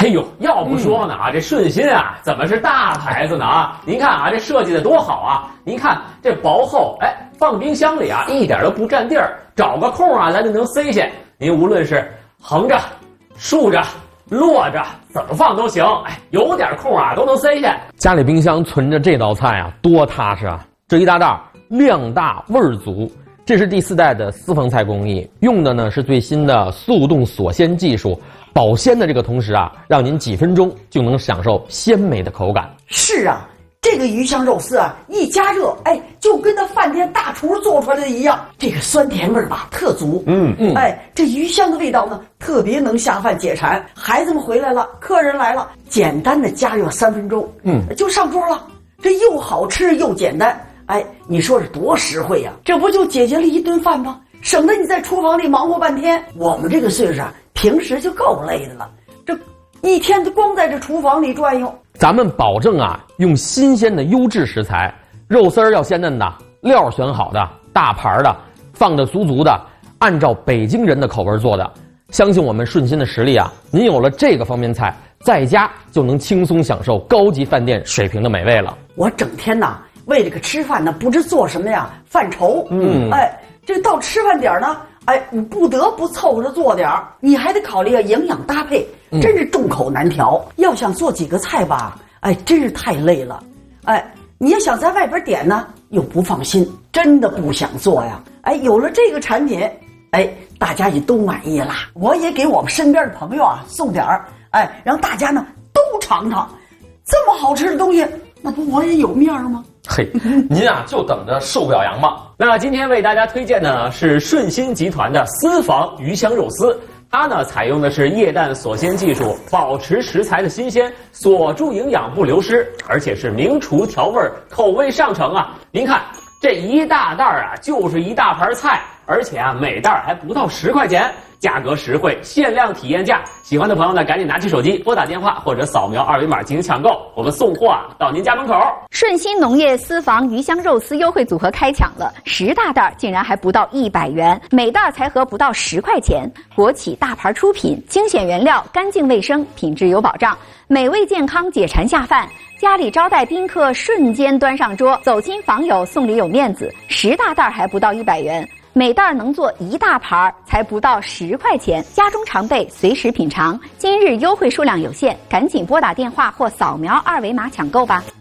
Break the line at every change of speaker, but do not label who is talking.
呦，要不说呢这顺心啊，怎么是大牌子呢啊？您看啊，这设计的多好啊！您看这薄厚，放冰箱里啊，一点都不占地儿，找个空啊，咱就能塞下。您无论是横着、竖着、摞着，怎么放都行。有点空啊，都能塞下。
家里冰箱存着这道菜啊，多踏实啊！这一大袋量大味儿足。这是第4代的私房菜工艺，用的呢是最新的速冻锁鲜技术，保鲜的这个同时啊，让您几分钟就能享受鲜美的口感。
是啊，这个鱼香肉丝啊，一加热，就跟那饭店大厨做出来的一样，这个酸甜味吧特足。这鱼香的味道呢，特别能下饭解馋。孩子们回来了，客人来了，简单的加热3分钟，就上桌了。这又好吃又简单。你说是多实惠呀！这不就解决了一顿饭吗？省得你在厨房里忙活半天。我们这个岁数啊，平时就够累的了，这一天就光在这厨房里转悠。
咱们保证啊，用新鲜的优质食材，肉丝儿要鲜嫩的，料选好的，大盘的，放的足足的，按照北京人的口味做的。相信我们顺心的实力啊，您有了这个方便菜，在家就能轻松享受高级饭店水平的美味了。
我整天呐，为这个吃饭呢，不知做什么呀，犯愁。这到吃饭点呢，你不得不凑合着做点儿，你还得考虑营养搭配，真是众口难调。要想做几个菜吧，真是太累了。你要想在外边点呢，又不放心，真的不想做呀。有了这个产品，大家也都满意了。我也给我们身边的朋友啊送点儿，让大家呢都尝尝，这么好吃的东西，那不我也有面吗？
您啊就等着受表扬吧。
那今天为大家推荐的呢是顺心集团的私房鱼香肉丝，它呢采用的是液氮锁鲜技术，保持食材的新鲜，锁住营养不流失，而且是名厨调味，口味上乘啊！您看这一大袋啊，就是一大盘菜，而且啊每袋还不到10块钱，价格实惠，限量体验价。喜欢的朋友呢，赶紧拿起手机拨打电话或者扫描2维码进行抢购，我们送货啊到您家门口。
顺心农业私房鱼香肉丝优惠组合开抢了，10大袋竟然还不到100元，每袋才合不到10块钱。国企大牌出品，精选原料，干净卫生，品质有保障，美味健康，解馋下饭。家里招待宾客，瞬间端上桌，走亲访友送礼有面子，10大袋还不到100元。每袋能做1大盘，才不到10块钱，家中常备，随时品尝。今日优惠数量有限，赶紧拨打电话或扫描2维码抢购吧。